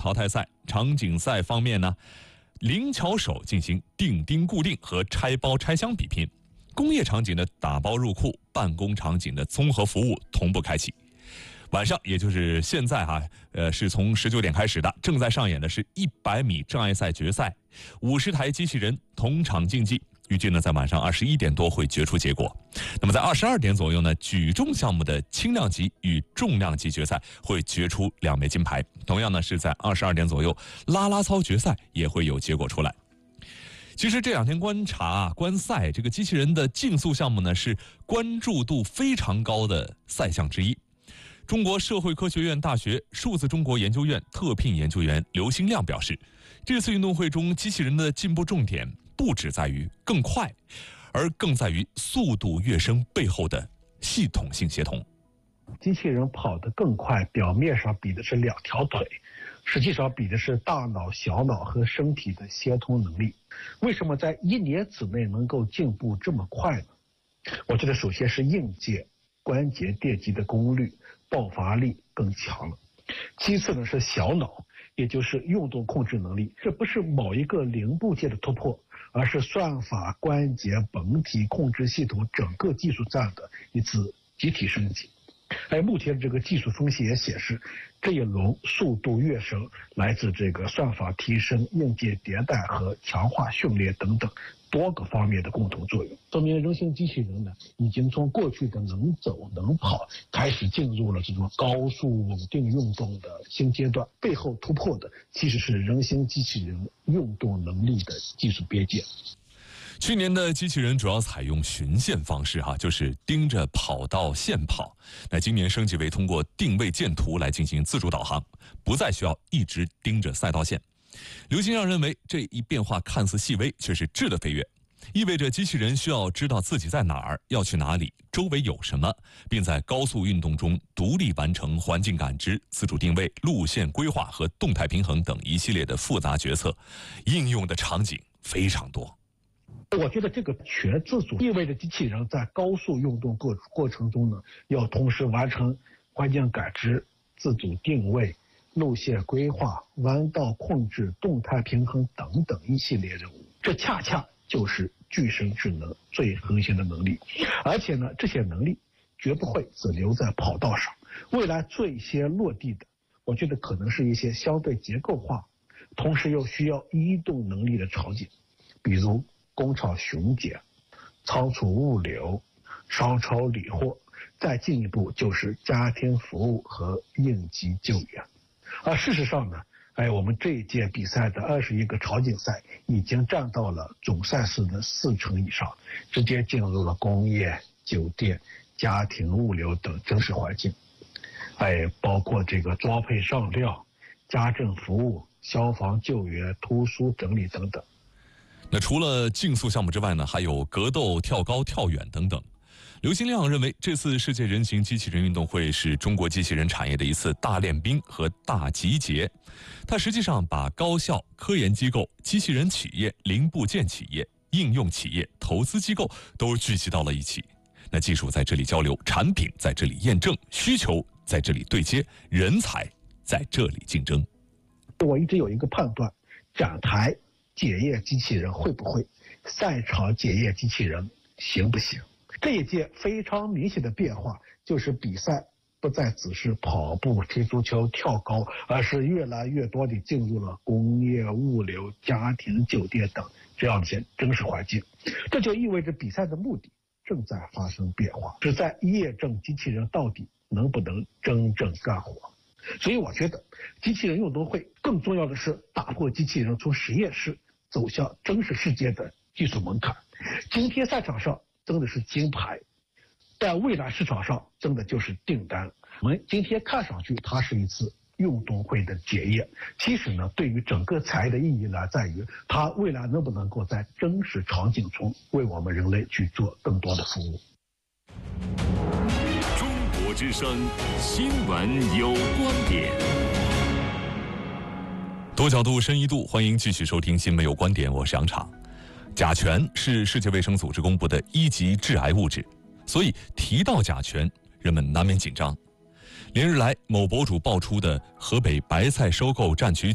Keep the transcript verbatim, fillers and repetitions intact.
淘汰赛。场景赛方面呢，灵巧手进行钉钉固定和拆包拆箱比拼，工业场景的打包入库，办公场景的综合服务同步开启。晚上，也就是现在哈、啊，呃，是从十九点开始的，正在上演的是一百米障碍赛决赛，五十台机器人同场竞技，预计呢在晚上二十一点多会决出结果。那么在二十二点左右呢，举重项目的轻量级与重量级决赛会决出两枚金牌。同样呢是在二十二点左右，啦啦操决赛也会有结果出来。其实这两天观察啊观赛，这个机器人的竞速项目呢是关注度非常高的赛项之一。中国社会科学院大学数字中国研究院特聘研究员刘兴亮表示，这次运动会中机器人的进步重点不只在于更快，而更在于速度跃升背后的系统性协同。 机器人跑得更快，表面上比的是两条腿，实际上比的是大脑、小脑和身体的协同能力。为什么在一年之内能够进步这么快呢？我觉得首先是硬件关节电极的功率爆发力更强了，其次呢是小脑，也就是运动控制能力。这不是某一个零部件的突破，而是算法、关节、本体控制系统整个技术站的一次集体升级。而目前这个技术分析也显示，这一轮速度跃升来自这个算法提升、硬件迭代和强化训练等等多个方面的共同作用，说明人形机器人呢已经从过去的能走能跑开始进入了这种高速稳定运动的新阶段，背后突破的其实是人形机器人运动能力的技术边界。 去年的机器人主要采用循线方式哈、啊，就是盯着跑道线跑。那今年升级为通过定位箭图来进行自主导航，不再需要一直盯着赛道线。刘兴亮认为，这一变化看似细微，却是质的飞跃，意味着机器人需要知道自己在哪儿，要去哪里，周围有什么，并在高速运动中独立完成环境感知、自主定位、路线规划和动态平衡等一系列的复杂决策。应用的场景非常多。 我觉得这个全自主意味着机器人在高速运动过过程中呢，要同时完成环境感知、自主定位、路线规划、弯道控制、动态平衡等等一系列任务。这恰恰就是具身智能最核心的能力。而且呢，这些能力绝不会只留在跑道上，未来最先落地的，我觉得可能是一些相对结构化，同时又需要移动能力的场景，比如工厂巡检、仓储物流、商超理货，再进一步就是家庭服务和应急救援。而事实上呢，哎，我们这一届比赛的二十一个场景赛已经占到了总赛事的四成以上，直接进入了工业、酒店、家庭物流等真实环境，哎，包括这个装配上料、家政服务、消防救援、图书整理等等。 那除了竞速项目之外呢，还有格斗、跳高、跳远等等。刘兴亮认为，这次世界人形机器人运动会是中国机器人产业的一次大练兵和大集结。它实际上把高校、科研机构、机器人企业、零部件企业、应用企业、投资机构都聚集到了一起。那技术在这里交流，产品在这里验证，需求在这里对接，人才在这里竞争。 我一直有一个判断，展台检验机器人会不会，赛场检验机器人行不行。这一届非常明显的变化就是比赛不再只是跑步、踢足球、跳高，而是越来越多地进入了工业、物流、家庭、酒店等这样的真实环境。这就意味着比赛的目的正在发生变化，是在验证机器人到底能不能真正干活。所以我觉得机器人运动会更重要的是打破机器人从实验室走向真实世界的技术门槛。今天赛场上真的是金牌，但未来市场上真的就是订单。我们今天看上去它是一次运动会的检验，其实呢，对于整个产业的意义呢，在于它未来能不能够在真实场景中为我们人类去做更多的服务。 中国之声新闻有观点， 多角度深一度，欢迎继续收听新闻有观点，我是杨昶。甲醛是世界卫生组织公布的一级致癌物质，所以提到甲醛，人们难免紧张。连日来，某博主爆出的河北白菜收购占取